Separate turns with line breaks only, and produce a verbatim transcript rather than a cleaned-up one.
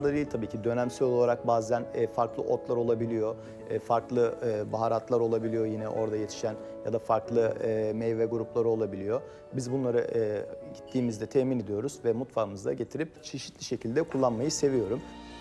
Değil tabii ki dönemsel olarak bazen e, farklı otlar olabiliyor, e, farklı e, baharatlar olabiliyor yine orada yetişen ya da farklı e, meyve grupları olabiliyor. Biz bunları e, gittiğimizde temin ediyoruz ve mutfağımızda getirip çeşitli şekilde kullanmayı seviyorum.